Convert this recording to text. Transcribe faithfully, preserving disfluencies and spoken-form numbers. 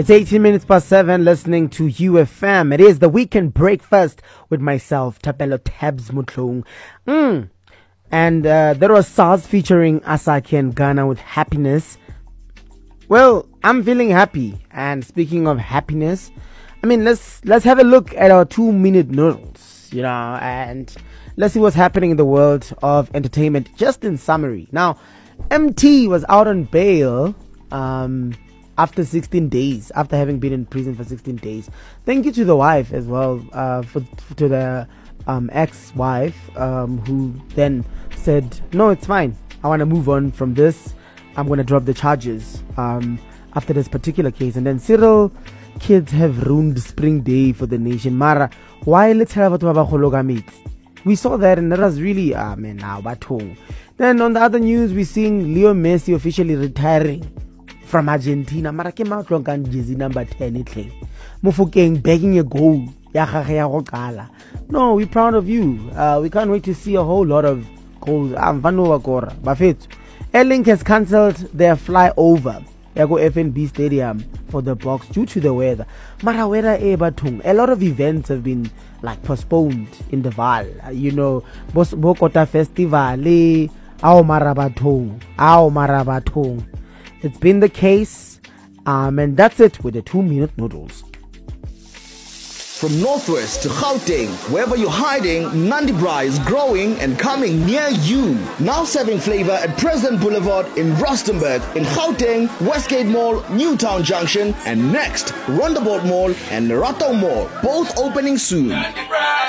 It's eighteen minutes past seven, listening to U F M. It is the weekend breakfast with myself, Tapelo Tabs Mutlung. Mm. And uh, there was SARS featuring Asake and Ghana with Happiness. Well, I'm feeling happy. And speaking of happiness, I mean, let's let's have a look at our two-minute noodles, you know, and let's see what's happening in the world of entertainment, just in summary. Now, M T was out on bail um, after sixteen days, after having been in prison for sixteen days. Thank you to the wife as well, uh, for to the um, ex-wife um, who then said, no, it's fine. I want to move on from this. I'm going to drop the charges um, after this particular case. And then Cyril, kids have ruined spring day for the nation. Mara, why let's have a we saw that, and that was really, ah man, now but Then on the other news, we're seeing Leo Messi officially retiring from Argentina. Mara came out long and jersey number ten. Mufukeng begging a goal. No, we're proud of you. Uh, we can't wait to see a whole lot of goals. Airlink has cancelled their flyover Yago F N B Stadium for the Boks due to the weather. Mara weather e bathong. A lot of events have been like postponed in the Val. You know, Bokota Festival, Ao Marabathong, Ao Marabathong. It's been the case, um, and that's it with the two-minute noodles. From Northwest to Gauteng, wherever you're hiding, Nandi Bra is growing and coming near you. Now serving flavor at President Boulevard in Rustenburg, in Gauteng, Westgate Mall, Newtown Junction, and next, Rondeboort Mall and Lerato Mall, both opening soon.